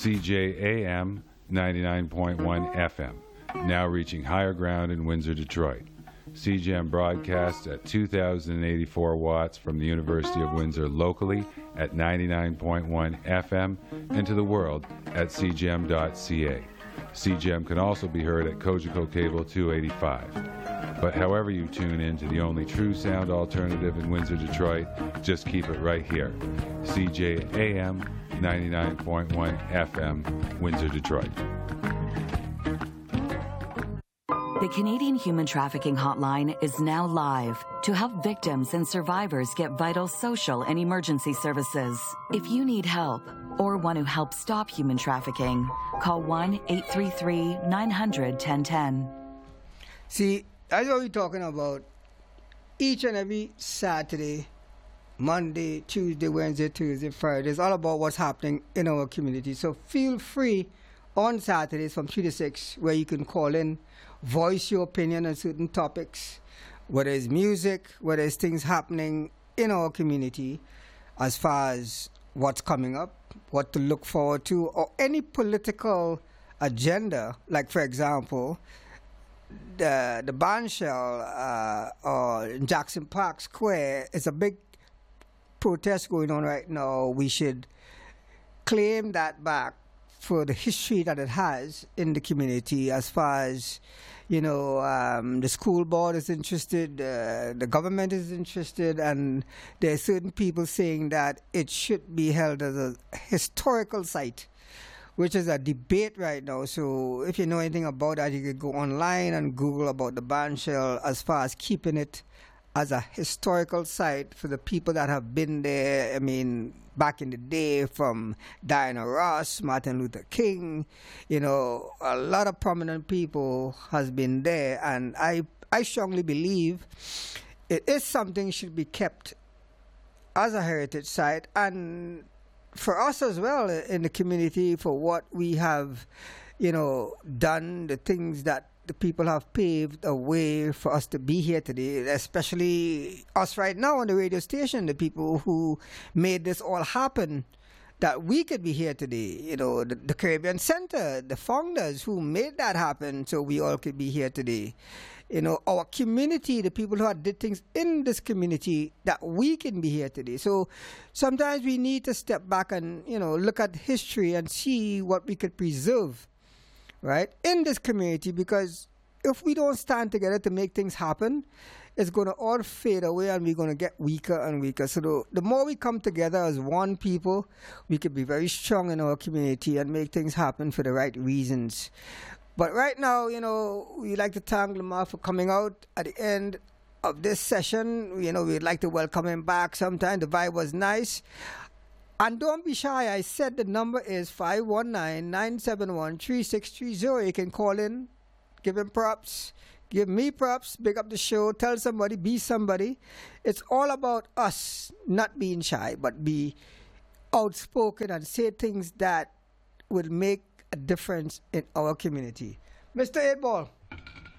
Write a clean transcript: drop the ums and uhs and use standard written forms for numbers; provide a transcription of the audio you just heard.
CJAM 99.1 FM, now reaching higher ground in Windsor, Detroit. CJAM broadcasts at 2,084 watts from the University of Windsor locally at 99.1 FM and to the world at cjam.ca. CJAM can also be heard at Cogeco Cable 285. But however you tune in to the only true sound alternative in Windsor, Detroit, just keep it right here. CJAM 99.1 FM, Windsor, Detroit. The Canadian Human Trafficking Hotline is now live to help victims and survivors get vital social and emergency services. If you need help or want to help stop human trafficking, call 1-833-900-1010. See, that's what we're talking about each and every Saturday, Monday, Tuesday, Wednesday, Thursday, Friday. It's all about what's happening in our community. So feel free on Saturdays from 3 to 6 where you can call in, voice your opinion on certain topics, whether it's music, whether it's things happening in our community as far as what's coming up, what to look forward to, or any political agenda. Like, for example, the bandshell or Jackson Park Square is a big protest going on right now. We should claim that back for the history that it has in the community as far as, the school board is interested, the government is interested, and there are certain people saying that it should be held as a historical site, which is a debate right now. So if you know anything about that, you could go online and Google about the bandshell as far as keeping it as a historical site for the people that have been there. I mean, back in the day, from Diana Ross, Martin Luther King, a lot of prominent people has been there, and I strongly believe it is something should be kept as a heritage site, and for us as well in the community, for what we have, done, the things that the people have paved a way for us to be here today, especially us right now on the radio station, the people who made this all happen, that we could be here today. The Caribbean Center, the founders who made that happen so we all could be here today. Our community, the people who did things in this community, that we can be here today. So sometimes we need to step back and, look at history and see what we could preserve, right, in this community, because if we don't stand together to make things happen, it's going to all fade away and we're going to get weaker and weaker. So the more we come together as one people, we could be very strong in our community and make things happen for the right reasons. But right now, we'd like to thank Lamar for coming out at the end of this session. We'd like to welcome him back sometime. The vibe was nice. And don't be shy. I said the number is 519-971-3630. You can call in, give him props, give me props, big up the show, tell somebody, be somebody. It's all about us not being shy, but be outspoken and say things that will make a difference in our community. Mr. 8 Ball.